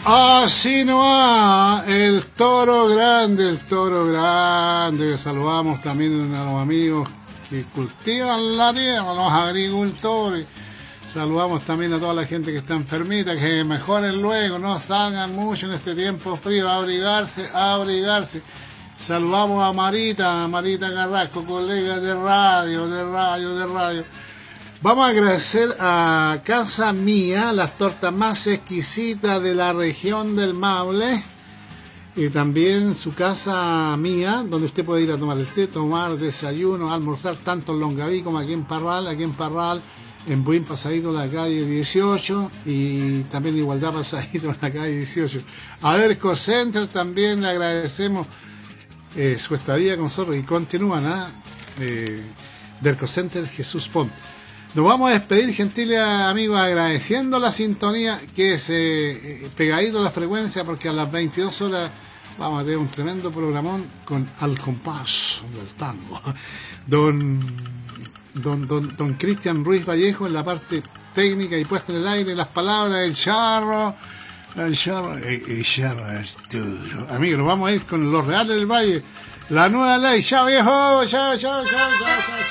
Así nomás, el toro grande, que saludamos también a los amigos que cultivan la tierra, los agricultores. Saludamos también a toda la gente que está enfermita, que mejoren luego, no salgan mucho en este tiempo frío, a abrigarse. Saludamos a Marita Carrasco, colega de radio. Vamos a agradecer a Casa Mía, las tortas más exquisitas de la región del Maule. Y también su Casa Mía, donde usted puede ir a tomar el té, tomar desayuno, almorzar tanto en Longaví como aquí en Parral, en Buin Pasadito, la calle 18, y también Igualdad Pasadito, la calle 18. A Derco Center también le agradecemos su estadía con nosotros, y continúan Derco Center Jesús Ponte. Nos vamos a despedir, gentiles amigos, agradeciendo la sintonía, que es pegadito a la frecuencia, porque a las 22 horas vamos a tener un tremendo programón con Al Compás del Tango. Don Cristian Ruiz Vallejo en la parte técnica y puesta en el aire, las palabras del charro. El charro Arturo. Amigos, nos vamos a ir con Los Reales del Valle, la nueva ley. Chao, viejo. Chao.